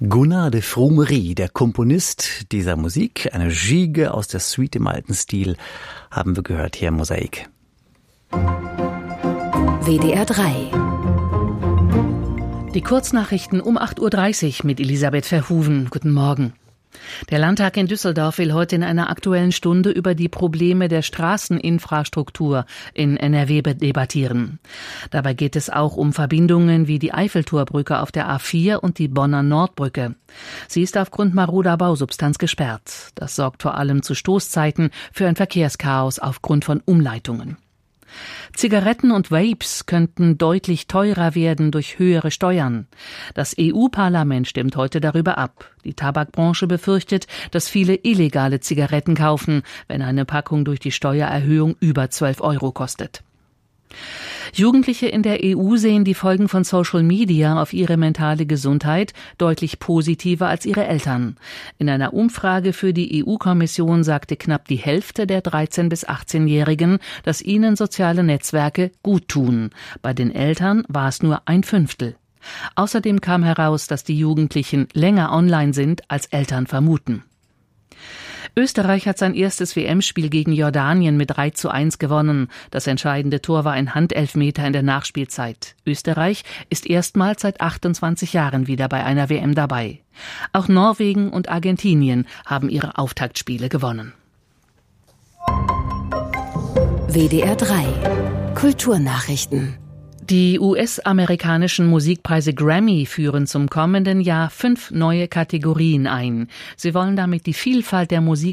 Gunnar de Frumerie, der Komponist dieser Musik, eine Gigue aus der Suite im alten Stil, haben wir gehört hier im Mosaik. WDR 3. Die Kurznachrichten um 8.30 Uhr mit Elisabeth Verhoeven. Guten Morgen. Der Landtag in Düsseldorf will heute in einer Aktuellen Stunde über die Probleme der Straßeninfrastruktur in NRW debattieren. Dabei geht es auch um Verbindungen wie die Eiffeltorbrücke auf der A4 und die Bonner Nordbrücke. Sie ist aufgrund maroder Bausubstanz gesperrt. Das sorgt vor allem zu Stoßzeiten für ein Verkehrschaos aufgrund von Umleitungen. Zigaretten und Vapes könnten deutlich teurer werden durch höhere Steuern. Das EU-Parlament stimmt heute darüber ab. Die Tabakbranche befürchtet, dass viele illegale Zigaretten kaufen, wenn eine Packung durch die Steuererhöhung über 12 € kostet. Jugendliche in der EU sehen die Folgen von Social Media auf ihre mentale Gesundheit deutlich positiver als ihre Eltern. In einer Umfrage für die EU-Kommission sagte knapp die Hälfte der 13- bis 18-Jährigen, dass ihnen soziale Netzwerke gut tun. Bei den Eltern war es nur ein Fünftel. Außerdem kam heraus, dass die Jugendlichen länger online sind, als Eltern vermuten. Österreich hat sein erstes WM-Spiel gegen Jordanien mit 3:1 gewonnen. Das entscheidende Tor war ein Handelfmeter in der Nachspielzeit. Österreich ist erstmals seit 28 Jahren wieder bei einer WM dabei. Auch Norwegen und Argentinien haben ihre Auftaktspiele gewonnen. WDR 3. Kulturnachrichten. Die US-amerikanischen Musikpreise Grammy führen zum kommenden Jahr 5 neue Kategorien ein. Sie wollen damit die Vielfalt der Musik